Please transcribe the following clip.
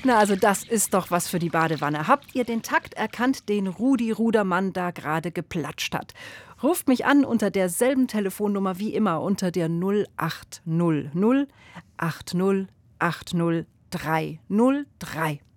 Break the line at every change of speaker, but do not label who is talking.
Na, also das ist doch was für die Badewanne. Habt ihr den Takt erkannt, den Rudi Rudermann da gerade geplatscht hat? Ruft mich an unter derselben Telefonnummer wie immer, unter der 0800 80 80 303.